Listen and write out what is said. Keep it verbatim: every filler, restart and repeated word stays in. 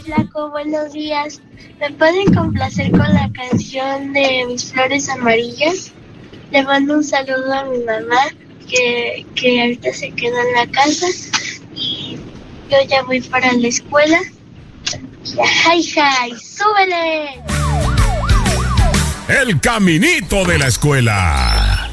Flaco, buenos días. ¿Me pueden complacer con la canción de Mis Flores Amarillas? Le mando un saludo a mi mamá, que, que ahorita se quedó en la casa, y yo ya voy para la escuela. ¡Jai, jai! ¡Súbele! El caminito de la escuela.